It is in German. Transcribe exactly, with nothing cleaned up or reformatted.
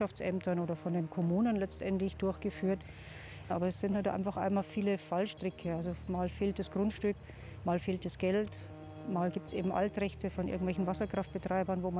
Landschaftsämtern oder von den Kommunen letztendlich durchgeführt. Aber es sind halt einfach einmal viele Fallstricke. Also mal fehlt das Grundstück, mal fehlt das Geld, mal gibt es eben Altrechte von irgendwelchen Wasserkraftbetreibern, wo man